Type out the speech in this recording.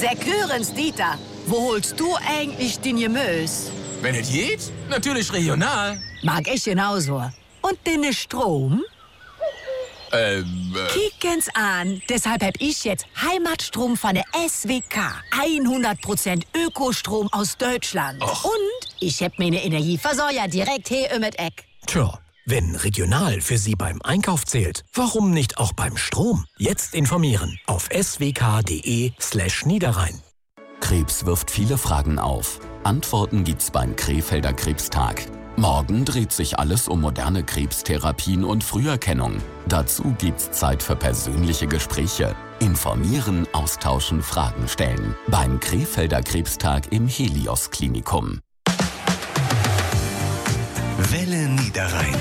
Sekürens, Dieter. Wo holst du eigentlich den Gemüse? Wenn es geht, natürlich regional. Mag ich genauso. Und den Strom? Kicken's an. Deshalb hab ich jetzt Heimatstrom von der SWK. 100% Ökostrom aus Deutschland. Och. Und ich hab meine Energieversorger direkt hier im Eck. Tja, wenn regional für Sie beim Einkauf zählt, warum nicht auch beim Strom? Jetzt informieren auf swk.de/Niederrhein. Krebs wirft viele Fragen auf. Antworten gibt's beim Krefelder Krebstag. Morgen dreht sich alles um moderne Krebstherapien und Früherkennung. Dazu gibt's Zeit für persönliche Gespräche. Informieren, austauschen, Fragen stellen. Beim Krefelder Krebstag im Helios Klinikum. Welle Niederrhein.